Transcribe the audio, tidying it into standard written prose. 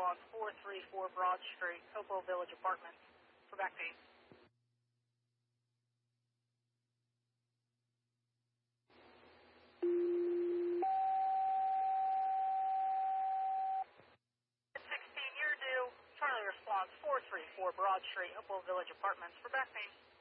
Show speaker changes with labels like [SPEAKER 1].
[SPEAKER 1] response 434 Broad Street, Hopewell Village Apartments, for back page. At 16, you're due. Charlie response 434 Broad Street, Hopewell Village Apartments, for back page.